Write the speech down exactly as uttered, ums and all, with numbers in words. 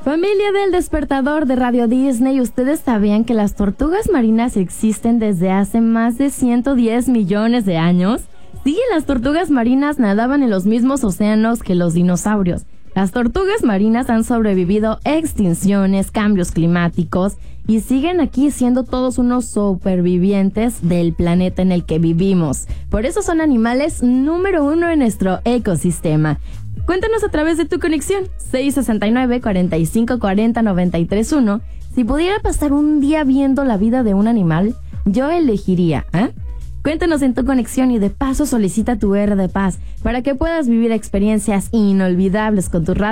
Familia del Despertador de Radio Disney, ¿ustedes sabían que las tortugas marinas existen desde hace más de ciento diez millones de años? Sí, las tortugas marinas nadaban en los mismos océanos que los dinosaurios. Las tortugas marinas han sobrevivido extinciones, cambios climáticos y siguen aquí siendo todos unos supervivientes del planeta en el que vivimos. Por eso son animales número uno en nuestro ecosistema. Cuéntanos a través de tu conexión seis sesenta y nueve, cuarenta y cinco, cuarenta, noventa y tres uno. Si pudiera pasar un día viendo la vida de un animal, yo elegiría, ¿eh? Cuéntanos en tu conexión y de paso solicita tu R de Paz para que puedas vivir experiencias inolvidables con tu radio.